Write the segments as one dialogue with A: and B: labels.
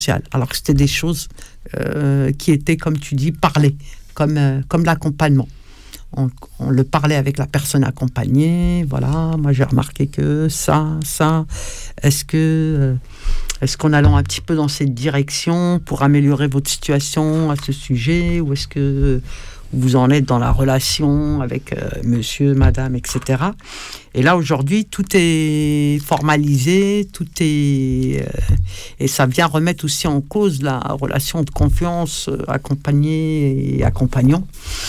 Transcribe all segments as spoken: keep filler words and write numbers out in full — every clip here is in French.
A: sociales. Alors que c'était des choses euh, qui étaient, comme tu dis, parlées, comme, euh, comme l'accompagnement. On, on le parlait avec la personne accompagnée. Voilà, moi j'ai remarqué que ça, ça. Est-ce que, euh, est-ce qu'en allant un petit peu dans cette direction pour améliorer votre situation à ce sujet, ou est-ce que vous en êtes dans la relation avec euh, monsieur, madame, et cetera. Et là aujourd'hui tout est formalisé, tout est euh, et ça vient remettre aussi en cause la relation de confiance euh, accompagné et accompagnant.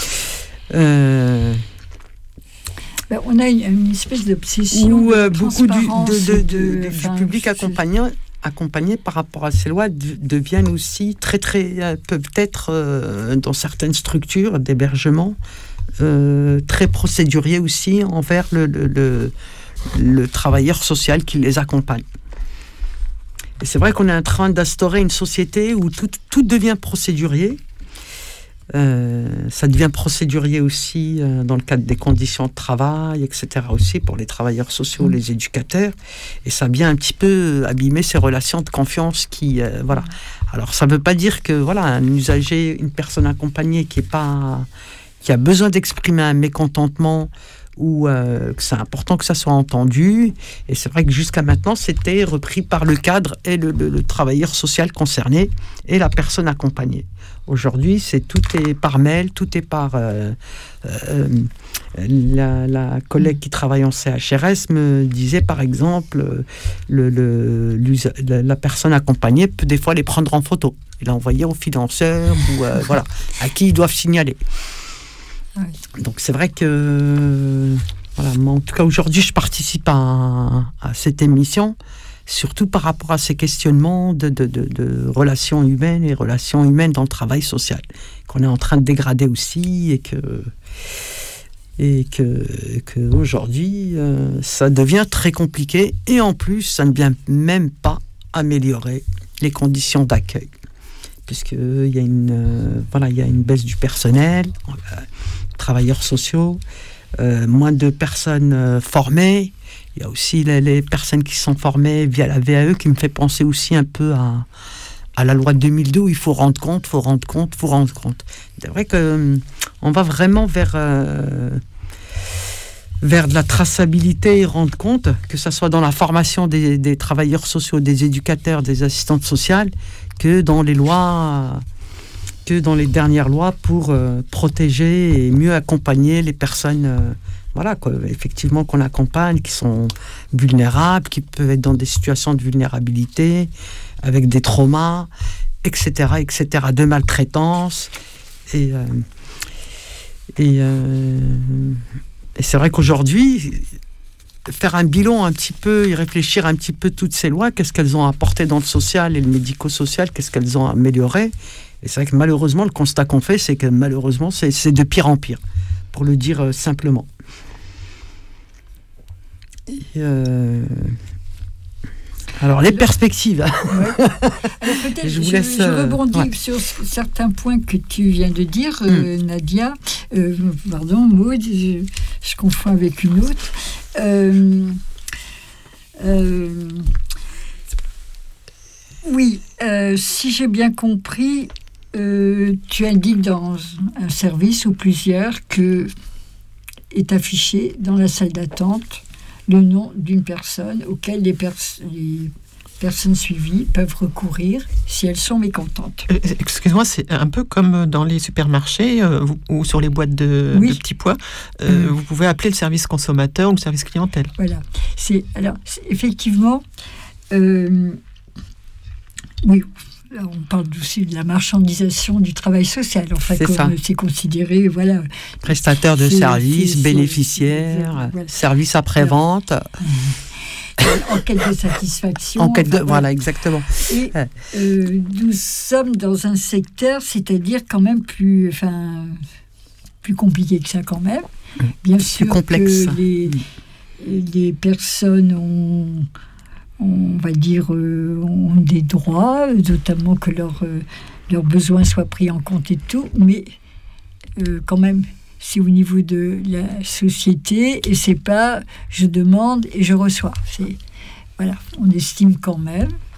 A: Euh,
B: ben, on a une, une espèce d'obsession
A: où euh,
B: de
A: beaucoup du, de, de, de,
B: de,
A: du
B: enfin,
A: public accompagnant accompagnés par rapport à ces lois de, deviennent aussi très très euh, peuvent être euh, dans certaines structures d'hébergement euh, très procéduriers aussi envers le, le, le, le travailleur social qui les accompagne. Et c'est vrai qu'on est en train d'instaurer une société où tout, tout devient procédurier. Euh, ça devient procédurier aussi euh, dans le cadre des conditions de travail, et cetera aussi pour les travailleurs sociaux, mmh. les éducateurs, et ça vient un petit peu abîmer ces relations de confiance qui, euh, voilà. Alors ça ne veut pas dire que voilà un usager, une personne accompagnée qui est pas, qui a besoin d'exprimer un mécontentement ou euh, que c'est important que ça soit entendu. Et c'est vrai que jusqu'à maintenant c'était repris par le cadre et le, le, le travailleur social concerné et la personne accompagnée. Aujourd'hui, c'est tout est par mail, tout est par euh, euh, la, la collègue qui travaille en C H R S me disait par exemple le, le, la, la personne accompagnée peut des fois les prendre en photo et l'envoyer aux financeurs ou euh, voilà à qui ils doivent signaler. Oui. Donc c'est vrai que voilà, en tout cas aujourd'hui je participe à, à cette émission. Surtout par rapport à ces questionnements de, de, de, de relations humaines et relations humaines dans le travail social, qu'on est en train de dégrader aussi et que, et que, que aujourd'hui, euh, ça devient très compliqué et en plus, ça ne vient même pas améliorer les conditions d'accueil. Puisqu'il y a une, euh, voilà, il y a une baisse du personnel, euh, travailleurs sociaux, euh, moins de personnes euh, formées. Il y a aussi les, les personnes qui sont formées via la V A E qui me fait penser aussi un peu à, à la loi de deux mille deux où il faut rendre compte, faut rendre compte, faut rendre compte. C'est vrai qu'on va vraiment vers, euh, vers de la traçabilité et rendre compte, que ce soit dans la formation des, des travailleurs sociaux, des éducateurs, des assistantes sociales, que dans les lois, que dans les dernières lois pour euh, protéger et mieux accompagner les personnes euh, voilà, quoi, effectivement, qu'on accompagne, qui sont vulnérables, qui peuvent être dans des situations de vulnérabilité, avec des traumas, et cetera, et cetera, de maltraitance. Et, euh, et, euh, et c'est vrai qu'aujourd'hui, faire un bilan un petit peu, y réfléchir un petit peu toutes ces lois, qu'est-ce qu'elles ont apporté dans le social et le médico-social, qu'est-ce qu'elles ont amélioré. Et c'est vrai que malheureusement, le constat qu'on fait, c'est que malheureusement, c'est, c'est de pire en pire, pour le dire euh, simplement. Et euh... Alors, les perspectives.
B: Ouais. Alors, peut-être, je, vous laisse, je, je rebondis ouais. sur certains points que tu viens de dire, mm. euh, Nadia. Euh, pardon, Maud, je, je confonds avec une autre. Euh, euh, oui, euh, si j'ai bien compris, euh, tu indiques dans un service ou plusieurs que est affiché dans la salle d'attente le nom d'une personne auquel les, pers- les personnes suivies peuvent recourir si elles sont mécontentes.
C: Euh, excuse-moi, c'est un peu comme dans les supermarchés euh, ou sur les boîtes de, oui. de petits pois. Euh, mmh. Vous pouvez appeler le service consommateur ou le service clientèle.
B: Voilà. C'est, alors, c'est, effectivement, euh, oui, là, on parle aussi de la marchandisation du travail social. En fait, c'est, comme c'est considéré, voilà.
A: Prestataire de services, bénéficiaire, voilà. Service après-vente.
B: En quête de satisfaction.
A: En quête de, enfin, voilà, exactement.
B: Et euh, nous sommes dans un secteur, c'est-à-dire quand même plus, enfin, plus compliqué que ça quand même. Bien plus sûr complexe. Que les, les personnes ont... on va dire, euh, ont des droits, notamment que leurs euh, leurs besoins soient pris en compte et tout, mais euh, quand même, c'est au niveau de la société et c'est pas je demande et je reçois. C'est, voilà, on estime quand même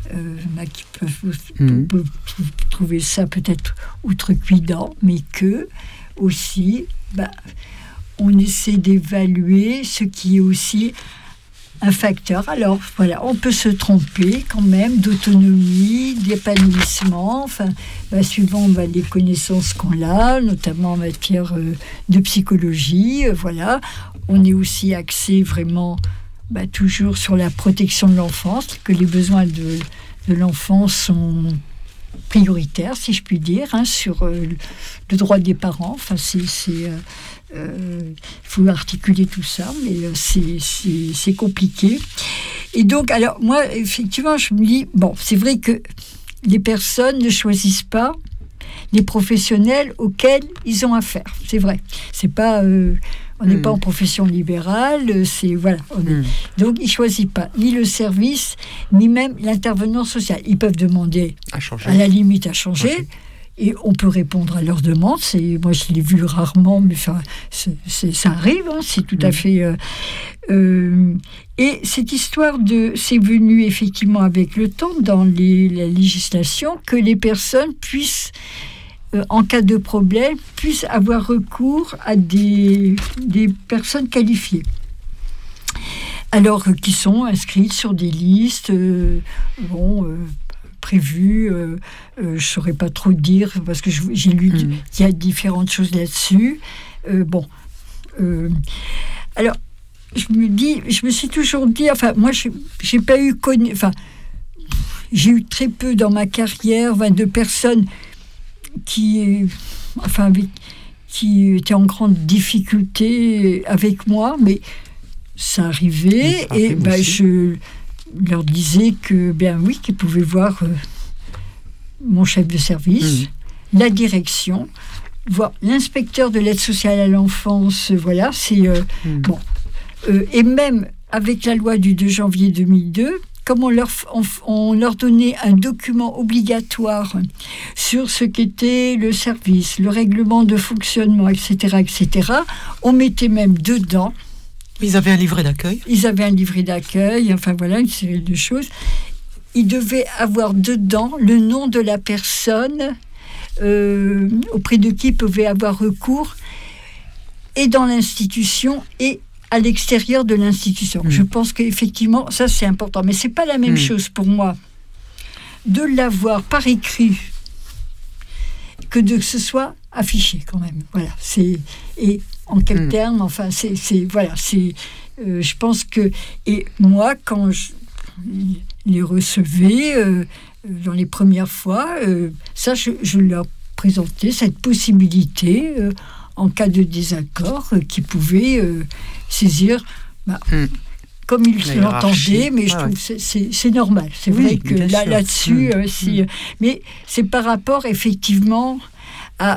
B: euh, bah, qui peuvent, mmh. peuvent trouver ça peut-être outrecuidant, mais que aussi, bah, on essaie d'évaluer ce qui est aussi un facteur. Alors voilà, on peut se tromper quand même d'autonomie, d'épanouissement, enfin, bah, suivant bah, les connaissances qu'on a, notamment en matière euh, de psychologie. Euh, voilà, on est aussi axé vraiment bah, toujours sur la protection de l'enfance, que les besoins de, de l'enfant sont prioritaires, si je puis dire, hein, sur euh, le droit des parents. Enfin, c'est... c'est euh, il euh, faut articuler tout ça, mais euh, c'est, c'est, c'est compliqué. Et donc, alors, moi, effectivement, je me dis, bon, c'est vrai que les personnes ne choisissent pas les professionnels auxquels ils ont affaire. C'est vrai. C'est pas, euh, on n'est mmh. pas en profession libérale, c'est, voilà. On est, mmh. Donc, ils ne choisissent pas ni le service, ni même l'intervenant social. Ils peuvent demander, à, changer. à la limite, à changer. changer. Et on peut répondre à leurs demandes. C'est, moi, je l'ai vu rarement, mais ça, c'est, c'est, ça arrive. Hein, c'est tout mmh. à fait... Euh, euh, et cette histoire de... C'est venu effectivement avec le temps dans les, la législation que les personnes puissent, euh, en cas de problème, puissent avoir recours à des, des personnes qualifiées. Alors, euh, qui sont inscrites sur des listes... Euh, bon... Euh, prévu, euh, euh, je ne saurais pas trop dire, parce que je, j'ai lu qu'il mmh. y a différentes choses là-dessus. Euh, bon. Euh, alors, je me dis, je me suis toujours dit, enfin, moi, je n'ai pas eu connu, enfin, j'ai eu très peu dans ma carrière, enfin, de personnes qui, enfin, avec, qui étaient en grande difficulté avec moi, mais ça arrivait, ça et ben, je... leur disait que, bien oui, qu'ils pouvaient voir euh, mon chef de service, mmh. la direction, voir l'inspecteur de l'aide sociale à l'enfance, voilà, c'est... Euh, mmh. Bon. Euh, et même avec la loi du deux janvier deux mille deux, comme on leur, on, on leur donnait un document obligatoire sur ce qu'était le service, le règlement de fonctionnement, et cetera, et cetera, on mettait même dedans...
C: Ils avaient un livret d'accueil.
B: Ils avaient un livret d'accueil, enfin voilà, une série de choses. Ils devaient avoir dedans le nom de la personne euh, auprès de qui ils pouvaient avoir recours, et dans l'institution et à l'extérieur de l'institution. Mmh. Je pense qu'effectivement, ça c'est important. Mais ce n'est pas la même mmh. chose pour moi de l'avoir par écrit que de que ce soit affiché quand même. Voilà, c'est... Et, en quels mmh. termes, enfin, c'est, c'est voilà, c'est, euh, je pense que, et moi, quand je les recevais euh, dans les premières fois, euh, ça, je, je leur présentais cette possibilité, euh, en cas de désaccord, euh, qu'ils pouvaient euh, saisir, bah, mmh. comme ils l'entendaient, mais je ah, trouve que c'est, c'est, c'est normal. C'est oui, vrai que là, là-dessus, mmh. euh, c'est, mmh. mais c'est par rapport, effectivement, à...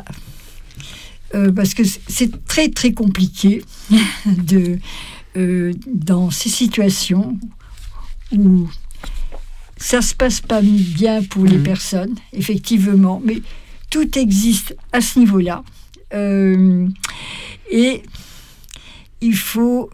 B: Euh, parce que c'est très très compliqué de, euh, dans ces situations où ça se passe pas bien pour mmh. les personnes, effectivement, mais tout existe à ce niveau-là. Euh, et il faut,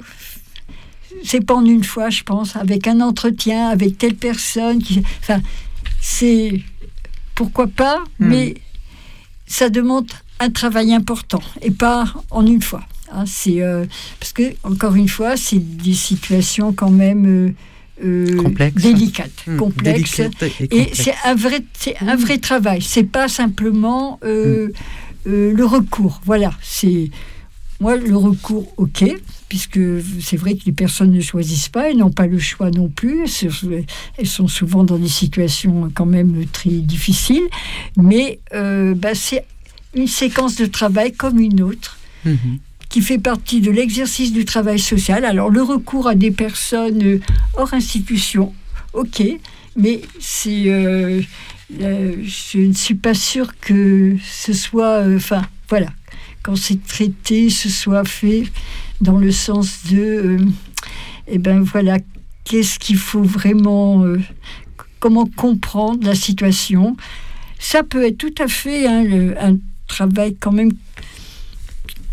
B: c'est pas en une fois, je pense, avec un entretien, avec telle personne, qui, enfin, c'est pourquoi pas, mmh. mais ça demande un travail important et pas en une fois. Hein, c'est euh, parce que encore une fois, c'est des situations quand même euh, euh,
A: complexe.
B: délicates,
A: mmh,
B: complexes,
A: délicate et,
B: et c'est un vrai, c'est un vrai travail. C'est pas simplement euh, mmh. euh, le recours. Voilà, c'est moi le recours, ok, puisque c'est vrai que les personnes ne choisissent pas, elles n'ont pas le choix non plus. Elles sont souvent dans des situations quand même très difficiles, mais euh, bah, c'est une séquence de travail comme une autre, mmh. qui fait partie de l'exercice du travail social. Alors, le recours à des personnes hors institution, ok, mais c'est, euh, euh, je ne suis pas sûre que ce soit... Enfin, euh, voilà, quand c'est traité, ce soit fait dans le sens de... Euh, eh ben voilà, qu'est-ce qu'il faut vraiment... Euh, comment comprendre la situation. Ça peut être tout à fait hein, le, un travail quand même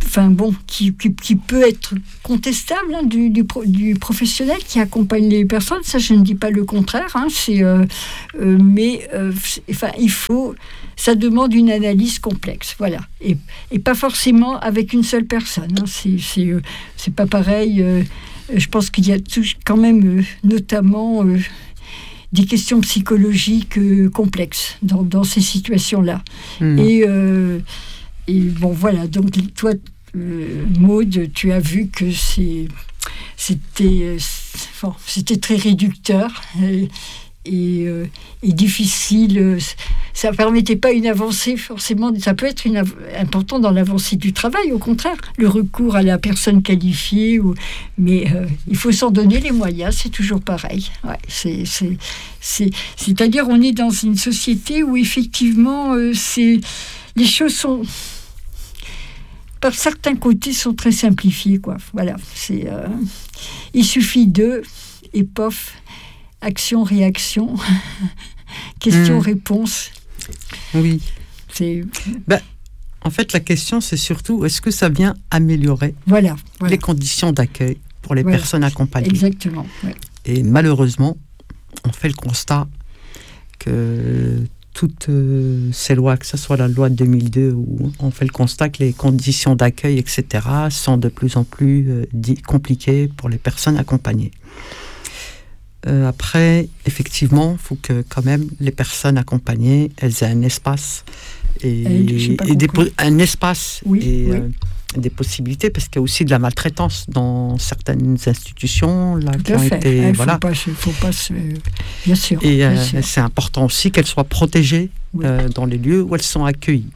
B: enfin bon, qui, qui, qui peut être contestable hein, du, du, du professionnel qui accompagne les personnes. Ça, je ne dis pas le contraire. Hein, c'est, euh, euh, mais euh, enfin, il faut, ça demande une analyse complexe, voilà, et, et pas forcément avec une seule personne. Hein, c'est, c'est, euh, c'est pas pareil. Euh, je pense qu'il y a tout, quand même, euh, notamment. Euh, des questions psychologiques euh, complexes dans, dans ces situations-là. Mmh. Et, euh, et bon, voilà, donc toi, euh, Maud, tu as vu que c'est, c'était, bon, c'était très réducteur et, et, euh, et difficile. Ça ne permettait pas une avancée forcément. Ça peut être une av- important dans l'avancée du travail, au contraire, le recours à la personne qualifiée. Ou, mais euh, il faut s'en donner les moyens, c'est toujours pareil. Ouais, c'est, c'est, c'est, c'est-à-dire on est dans une société où effectivement euh, c'est, les choses sont, par certains côtés, sont très simplifiées, quoi. Voilà, c'est, euh, il suffit de, et pof, action-réaction, question-réponse.
A: Oui.
B: C'est...
A: Ben, en fait, la question, c'est surtout, est-ce que ça vient améliorer
B: voilà, voilà.
A: les conditions d'accueil pour les voilà. personnes accompagnées ?
B: Exactement. Ouais.
A: Et malheureusement, on fait le constat que toutes euh, ces lois, que ce soit la loi de deux mille deux, où on fait le constat que les conditions d'accueil, et cetera, sont de plus en plus euh, dit, compliquées pour les personnes accompagnées. Euh, après, effectivement, il faut que quand même les personnes accompagnées, elles aient un espace et, et des po- un espace
B: oui,
A: et
B: oui.
A: Euh, des possibilités, parce qu'il y a aussi de la maltraitance dans certaines institutions là
B: Tout
A: qui
B: à
A: ont
B: fait.
A: été
B: Il
A: voilà.
B: faut pas, faut pas se... bien sûr.
A: Et
B: bien
A: euh,
B: sûr.
A: c'est important aussi qu'elles soient protégées oui. euh, dans les lieux où elles sont accueillies.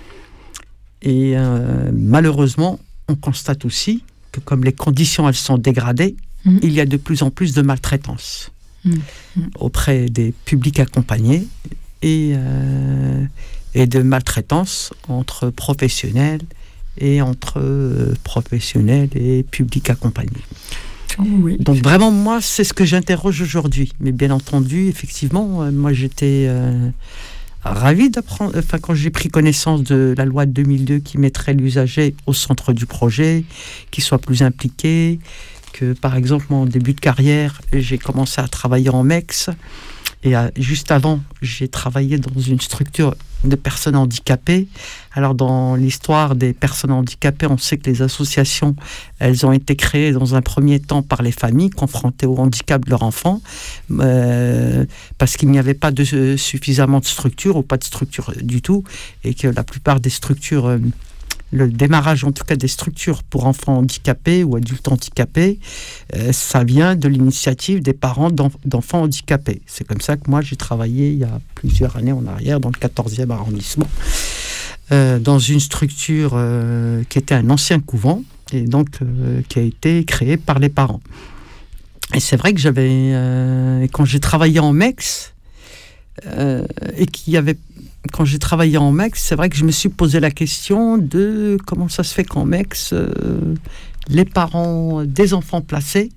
A: Et euh, malheureusement, on constate aussi que comme les conditions elles sont dégradées, Mmh. il y a de plus en plus de maltraitance mmh. Mmh. auprès des publics accompagnés et, euh, et de maltraitance entre professionnels et entre euh, professionnels et publics accompagnés.
B: Oh oui.
A: Donc vraiment, moi, c'est ce que j'interroge aujourd'hui. Mais bien entendu, effectivement, euh, moi j'étais euh, ravi d'apprendre, enfin quand j'ai pris connaissance de la loi de deux mille deux qui mettrait l'usager au centre du projet, qui soit plus impliqué, que par exemple en début de carrière j'ai commencé à travailler en MEX et à, juste avant j'ai travaillé dans une structure de personnes handicapées. Alors dans l'histoire des personnes handicapées, on sait que les associations elles ont été créées dans un premier temps par les familles confrontées au handicap de leur enfant euh, parce qu'il n'y avait pas de, euh, suffisamment de structures ou pas de structure du tout, et que la plupart des structures euh, le démarrage en tout cas des structures pour enfants handicapés ou adultes handicapés, euh, ça vient de l'initiative des parents d'enf- d'enfants handicapés. C'est comme ça que moi j'ai travaillé il y a plusieurs années en arrière dans le quatorzième arrondissement, euh, dans une structure euh, qui était un ancien couvent et donc euh, qui a été créée par les parents. Et c'est vrai que j'avais, euh, quand j'ai travaillé en MEX, euh, et qu'il y avait Quand j'ai travaillé en MEX, c'est vrai que je me suis posé la question de comment ça se fait qu'en MEX, euh, les parents des enfants placés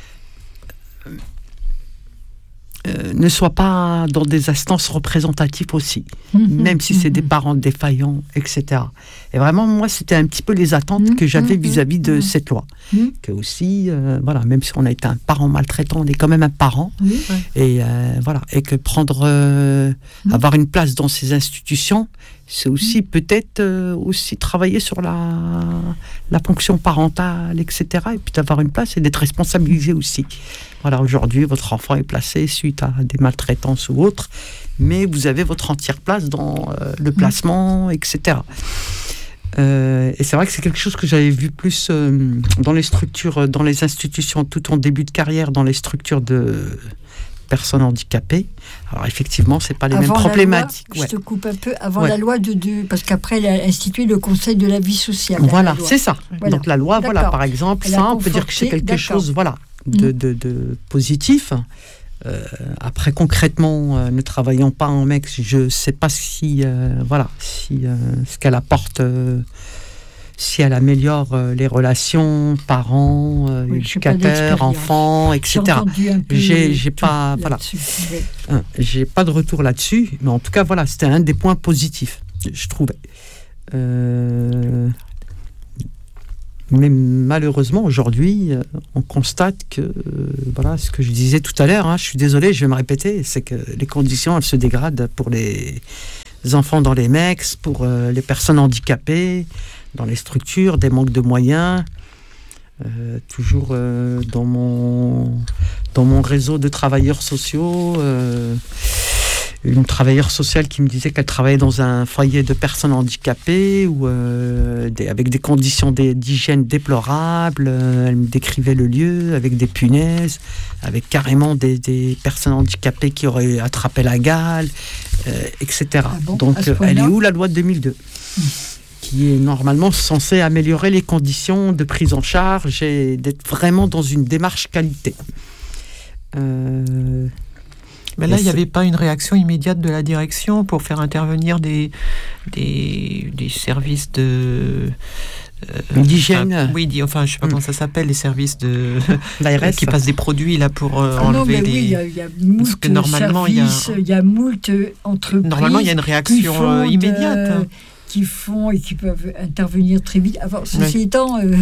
A: euh, ne soient pas dans des instances représentatives aussi, mmh, même si mmh, c'est mmh. des parents défaillants, et cetera. Et vraiment, moi, c'était un petit peu les attentes mmh, que j'avais mmh, vis-à-vis de mmh. cette loi. Mmh. Que aussi, euh, voilà, même si on a été un parent maltraitant, on est quand même un parent. Mmh. Et euh, voilà, et que prendre, euh, mmh. avoir une place dans ces institutions, c'est aussi mmh. peut-être euh, aussi travailler sur la, la fonction parentale, et cetera. Et puis d'avoir une place et d'être responsabilisé aussi. Voilà, aujourd'hui, votre enfant est placé suite à des maltraitances ou autres, mais vous avez votre entière place dans euh, le placement, mmh. et cetera. Euh, et c'est vrai que c'est quelque chose que j'avais vu plus euh, dans les structures, dans les institutions, tout en début de carrière, dans les structures de personnes handicapées. Alors effectivement, c'est pas les
B: avant
A: mêmes problématiques.
B: Loi,
A: ouais.
B: Je te coupe un peu. Avant
A: ouais.
B: la loi de, de parce qu'après elle a institué le Conseil de la vie sociale.
A: Voilà, c'est ça. Voilà. Donc la loi, d'accord. Voilà, par exemple, elle ça, on peut dire que c'est quelque d'accord. chose, voilà, de, de, de positif. Euh, après, concrètement, euh, ne travaillant pas en MEX, je ne sais pas si, euh, voilà, si euh, ce qu'elle apporte, euh, si elle améliore euh, les relations parents, euh, oui, éducateurs, enfants, et cetera. J'ai, j'ai pas, voilà, oui. hein, j'ai pas de retour là-dessus, mais en tout cas, voilà, c'était un des points positifs, je trouvais. Euh, Mais malheureusement, aujourd'hui, on constate que, euh, voilà, ce que je disais tout à l'heure, hein, je suis désolé, je vais me répéter, c'est que les conditions, elles se dégradent pour les enfants dans les M E X, pour euh, les personnes handicapées, dans les structures, des manques de moyens. Euh, toujours euh, dans, mon, dans mon réseau de travailleurs sociaux, euh, une travailleure sociale qui me disait qu'elle travaillait dans un foyer de personnes handicapées ou euh, des, avec des conditions d'hygiène déplorables. Euh, elle me décrivait le lieu avec des punaises, avec carrément des, des personnes handicapées qui auraient attrapé la gale, euh, et cetera. Ah bon, donc elle est où la loi de deux mille deux mmh. qui est normalement censée améliorer les conditions de prise en charge et d'être vraiment dans une démarche qualité. Euh,
C: Mais là, il n'y avait pas une réaction immédiate de la direction pour faire intervenir des, des, des services de...
A: Euh, d'hygiène.
C: Enfin, oui, enfin, je ne sais pas mmh. comment ça s'appelle, les services de
A: l'A R S
C: qui passent des produits là pour euh,
B: ah
C: enlever
B: non, mais
C: les.
B: Oui, il y a, il y a moult services, il y a moult entreprises.
C: Normalement, il y a une réaction
B: de,
C: immédiate. Hein.
B: Qui font et qui peuvent intervenir très vite. Alors, ceci ouais. étant, euh,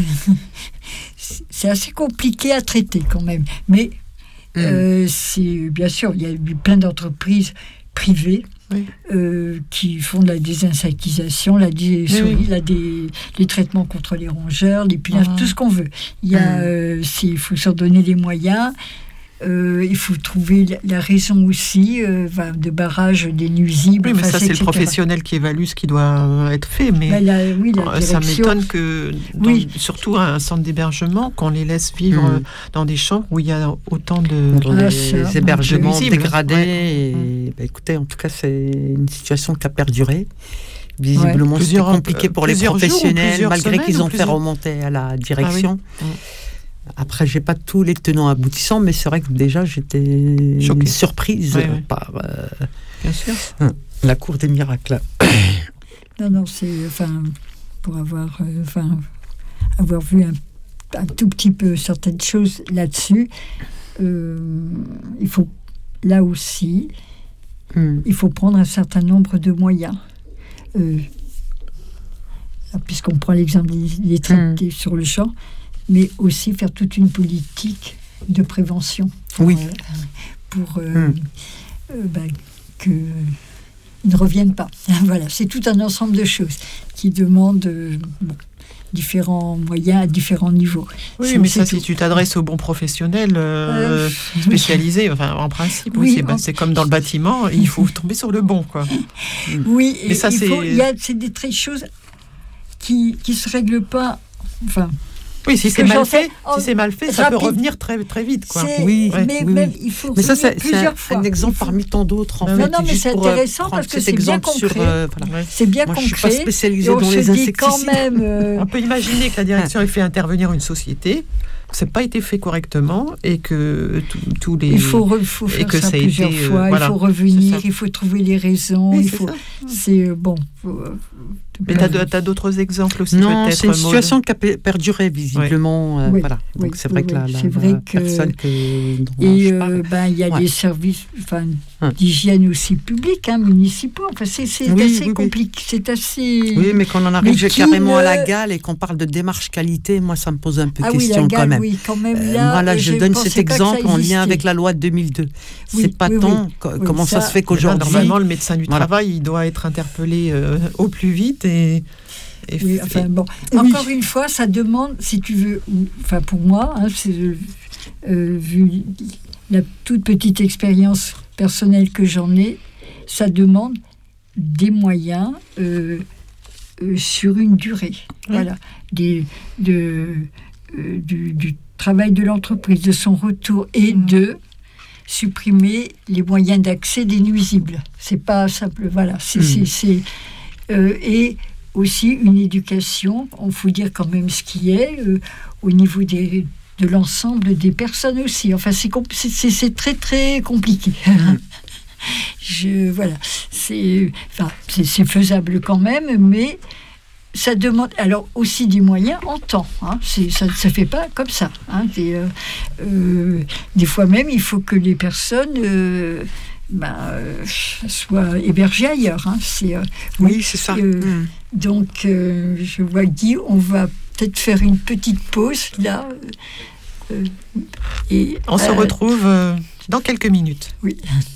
B: c'est assez compliqué à traiter quand même. Mais mmh. euh, c'est bien sûr, il y a eu plein d'entreprises privées. Oui. Euh, qui font de la désinsectisation, la dé- oui, oui. La dé- les traitements contre les rongeurs, les punages, ah. tout ce qu'on veut. Il y a, mmh. euh, il faut se donner les moyens. Euh, il faut trouver la, la raison aussi euh, de barrage des nuisibles.
C: Oui, mais ça, c'est et cetera. Le professionnel qui évalue ce qui doit être fait. Mais bah, la, oui, la ça m'étonne que, dans, oui. surtout à un centre d'hébergement, qu'on les laisse vivre mmh. dans des chambres où il y a autant de...
A: Dans ah, les, les hébergements de dégradés. Ouais. Et, bah, écoutez, en tout cas, c'est une situation qui a perduré. Visiblement, ouais. c'est compliqué pour les professionnels, malgré qu'ils ont fait remonter à la direction. Ah, oui. Après, j'ai pas tous les tenants aboutissants, mais c'est vrai que déjà j'étais Choquée. surprise oui, oui. par euh,
C: Bien sûr.
A: la cour des miracles.
B: Non, non, c'est enfin pour avoir, euh, enfin avoir vu un, un tout petit peu certaines choses là-dessus. Euh, il faut là aussi, mm. il faut prendre un certain nombre de moyens. Euh, puisqu'on prend l'exemple des, des traités mm. sur le champ. Mais aussi faire toute une politique de prévention pour,
A: oui.
B: euh, pour euh, mmh. euh, bah, qu'ils ne reviennent pas. Voilà, c'est tout un ensemble de choses qui demandent euh, bon, différents moyens à différents niveaux.
C: Oui, c'est, mais c'est ça, tout. Si tu t'adresses aux bons professionnels euh, euh, spécialisés, enfin, en principe, oui, oui, c'est, bah, en... c'est comme dans le bâtiment, il faut tomber sur le bon, quoi.
B: Oui, mais ça, il c'est... Faut, il y a, c'est des très choses qui ne se règlent pas... Enfin,
C: Oui, si c'est mal fait, si c'est mal fait, ça rapide. peut revenir très très vite, quoi.
B: Oui,
C: ouais.
B: mais
C: oui,
B: même oui. il faut
A: mais ça, c'est,
B: plusieurs
A: c'est
B: fois.
A: un exemple faut... parmi tant d'autres. En
B: non,
A: fait,
B: non, mais c'est intéressant parce que c'est bien concret. Sur, euh, voilà. C'est bien
A: Moi,
B: concret.
A: Je suis pas spécialisée dans les insecticides.
B: Quand même, euh...
C: On peut imaginer que la direction ait fait intervenir une société. Ça n'a pas été fait correctement et que tous les...
B: Il faut, re, faut faire
C: que
B: ça,
C: ça
B: plusieurs
C: été,
B: fois, euh,
C: voilà,
B: il faut revenir, il faut trouver les raisons,
C: oui,
B: il
C: c'est
B: faut...
C: Ça.
B: C'est bon... Faut,
C: mais tu as d'autres exemples aussi,
A: non,
C: peut-être?
A: C'est une situation qui a perduré, visiblement.
B: Oui.
A: Euh,
B: oui.
A: voilà. Donc,
B: oui,
A: c'est vrai
B: oui,
A: que la, la,
B: c'est vrai
A: la
B: que...
A: personne que...
B: Et euh, ben, il y a ouais. des services enfin, hum. d'hygiène aussi publics, hein, municipaux. Enfin, c'est, c'est oui, assez oui, compliqué. Oui. C'est assez...
A: Oui, mais quand on en arrive carrément ne... à la gale et qu'on parle de démarche qualité, moi, ça me pose un peu de
B: ah
A: question
B: oui, la gale,
A: quand même.
B: Oui, quand même là,
A: euh, moi, là, je donne cet exemple en lien avec la loi de deux mille deux. Oui, c'est pas oui, tant oui. comment oui, ça, ça se fait qu'aujourd'hui...
C: Normalement, le médecin du travail, il doit être interpellé euh, au plus vite et...
B: Et oui, enfin bon. Oui. Encore une fois, ça demande, si tu veux, enfin pour moi, hein, c'est, euh, vu la toute petite expérience personnelle que j'en ai, ça demande des moyens euh, euh, sur une durée. Oui. Voilà, des, de, euh, du, du travail de l'entreprise, de son retour et mmh. de supprimer les moyens d'accès des nuisibles. C'est pas simple. Voilà, c'est, mmh. c'est, c'est euh, et aussi une éducation, on faut dire quand même ce qui est, euh, au niveau des, de l'ensemble des personnes aussi. Enfin, c'est, c'est, c'est, c'est très, très compliqué. Je, voilà, c'est, enfin, c'est, c'est faisable quand même, mais ça demande alors aussi des moyens en temps. Hein, c'est, ça ne se fait pas comme ça. Hein, des, euh, euh, des fois même, il faut que les personnes... Euh, Ben, euh, soit hébergé ailleurs. Hein. C'est, euh,
A: oui, oui, c'est ça. Euh,
B: mmh. Donc, euh, je vois Guy, on va peut-être faire une petite pause là.
C: Euh, et, On euh, se retrouve euh, dans quelques minutes.
B: Oui.